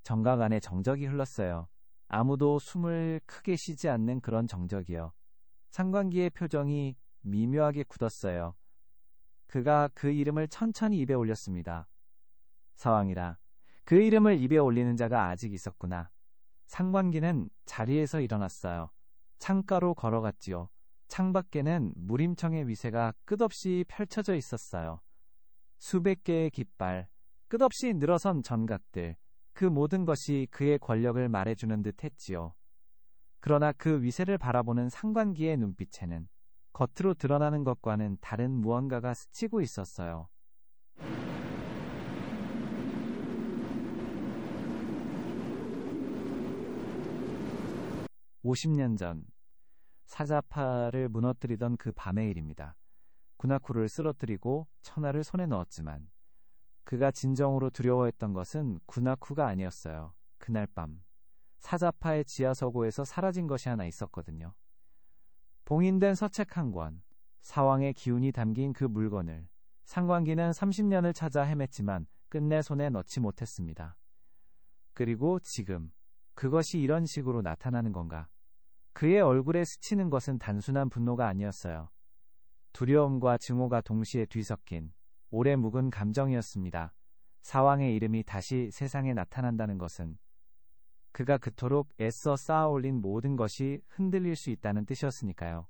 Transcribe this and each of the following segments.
정각 안에 정적이 흘렀어요. 아무도 숨을 크게 쉬지 않는 그런 정적이요. 상관기의 표정이 미묘하게 굳었어요. 그가 그 이름을 천천히 입에 올렸습니다. 사왕이라. 그 이름을 입에 올리는 자가 아직 있었구나. 상관기는 자리에서 일어났어요. 창가로 걸어갔지요. 창밖에는 무림청의 위세가 끝없이 펼쳐져 있었어요. 수백 개의 깃발, 끝없이 늘어선 전각들, 그 모든 것이 그의 권력을 말해주는 듯 했지요. 그러나 그 위세를 바라보는 상관기의 눈빛에는 겉으로 드러나는 것과는 다른 무언가가 스치고 있었어요. 50년 전, 사자파를 무너뜨리던 그 밤의 일입니다. 군하쿠를 쓰러뜨리고 천하를 손에 넣었지만 그가 진정으로 두려워했던 것은 군하쿠가 아니었어요. 그날 밤 사자파의 지하서고에서 사라진 것이 하나 있었거든요. 봉인된 서책 한 권, 사왕의 기운이 담긴 그 물건을 상관기는 30년을 찾아 헤맸지만 끝내 손에 넣지 못했습니다. 그리고 지금 그것이 이런 식으로 나타나는 건가? 그의 얼굴에 스치는 것은 단순한 분노가 아니었어요. 두려움과 증오가 동시에 뒤섞인 오래 묵은 감정이었습니다. 사왕의 이름이 다시 세상에 나타난다는 것은 그가 그토록 애써 쌓아올린 모든 것이 흔들릴 수 있다는 뜻이었으니까요.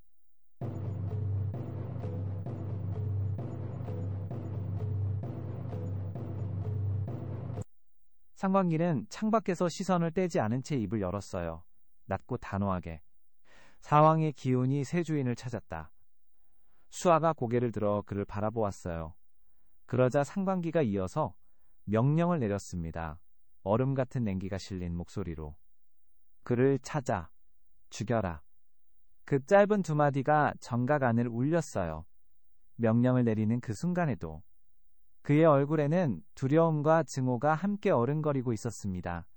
상관기는 창밖에서 시선을 떼지 않은 채 입을 열었어요. 낮고 단호하게. 사왕의 기운이 새 주인을 찾았다. 수아가 고개를 들어 그를 바라보았어요. 그러자 상관기가 이어서 명령을 내렸습니다. 얼음 같은 냉기가 실린 목소리로. 그를 찾아 죽여라. 그 짧은 두 마디가 정각 안을 울렸어요. 명령을 내리는 그 순간에도 그의 얼굴에는 두려움과 증오가 함께 어른거리고 있었습니다.